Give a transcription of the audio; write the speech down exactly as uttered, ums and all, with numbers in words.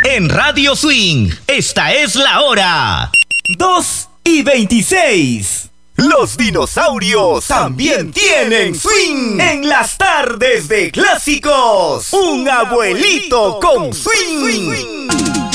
En Radio Swing, esta es la hora. dos y veintiséis. Los dinosaurios también tienen swing. En las tardes de clásicos, un abuelito con swing.